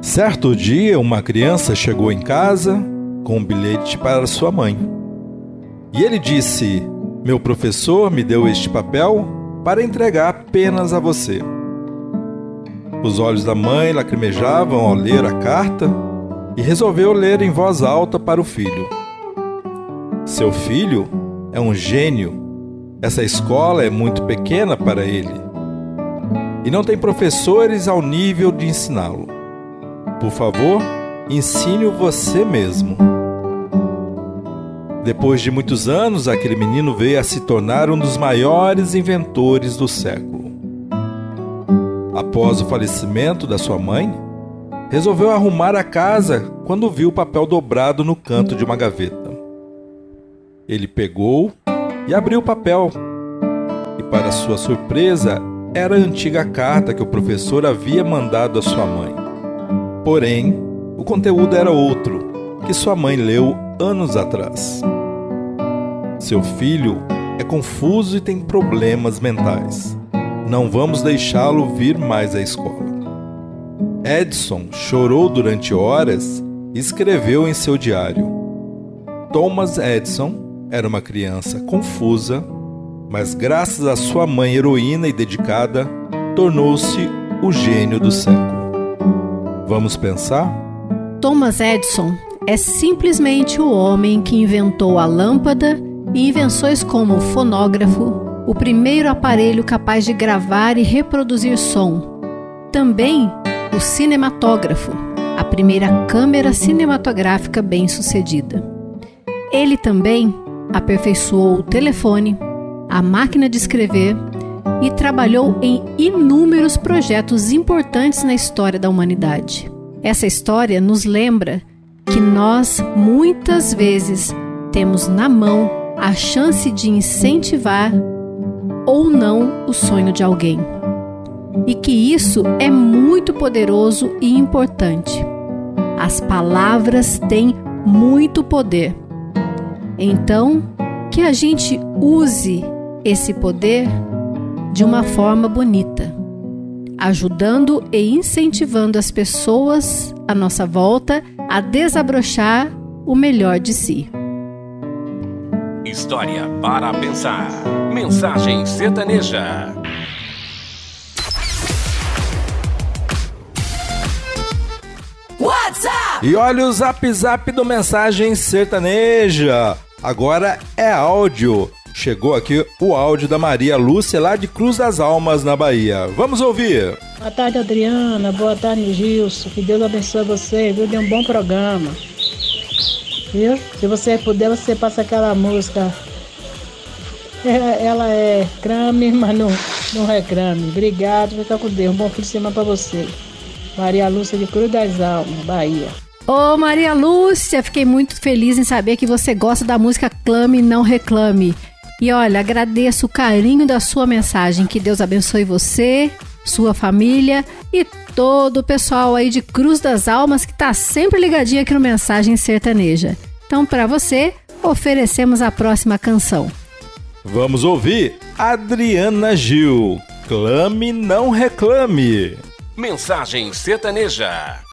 Certo dia, uma criança chegou em casa com um bilhete para sua mãe. E ele disse: "Meu professor me deu este papel para entregar apenas a você." Os olhos da mãe lacrimejavam ao ler a carta e resolveu ler em voz alta para o filho. Seu filho é um gênio. Essa escola é muito pequena para ele e não tem professores ao nível de ensiná-lo. Por favor, ensine-o você mesmo. Depois de muitos anos, aquele menino veio a se tornar um dos maiores inventores do século. Após o falecimento da sua mãe, resolveu arrumar a casa quando viu o papel dobrado no canto de uma gaveta. Ele pegou e abriu o papel. E, para sua surpresa, era a antiga carta que o professor havia mandado à sua mãe. Porém, o conteúdo era outro, que sua mãe leu anos atrás. Seu filho é confuso e tem problemas mentais. Não vamos deixá-lo vir mais à escola. Edison chorou durante horas e escreveu em seu diário: Thomas Edison era uma criança confusa, mas graças à sua mãe heroína e dedicada, tornou-se o gênio do século. Vamos pensar? Thomas Edison é simplesmente o homem que inventou a lâmpada e invenções como o fonógrafo, o primeiro aparelho capaz de gravar e reproduzir som. Também o cinematógrafo, a primeira câmera cinematográfica bem-sucedida. Ele também aperfeiçoou o telefone, a máquina de escrever e trabalhou em inúmeros projetos importantes na história da humanidade. Essa história nos lembra que nós, muitas vezes, temos na mão a chance de incentivar ou não o sonho de alguém. E que isso é muito poderoso e importante. As palavras têm muito poder. Então, que a gente use esse poder de uma forma bonita, ajudando e incentivando as pessoas à nossa volta a desabrochar o melhor de si. História para pensar. Mensagem sertaneja. WhatsApp! E olha o zap do Mensagem Sertaneja. Agora é áudio. Chegou aqui o áudio da Maria Lúcia, lá de Cruz das Almas, na Bahia. Vamos ouvir. Boa tarde, Adriana. Boa tarde, Gilson. Que Deus abençoe você, viu? Dê um bom programa. Viu? Se você puder, você passa aquela música. Ela é crame, mas não reclame. Obrigado, fica com Deus. Um bom fim de semana pra você. Maria Lúcia de Cruz das Almas, Bahia. Ô Maria Lúcia, fiquei muito feliz em saber que você gosta da música Clame, Não Reclame. E olha, agradeço o carinho da sua mensagem. Que Deus abençoe você, sua família e todo o pessoal aí de Cruz das Almas que tá sempre ligadinho aqui no Mensagem Sertaneja. Então, para você, oferecemos a próxima canção. Vamos ouvir Adriana Gil, Clame, Não Reclame. Mensagem sertaneja.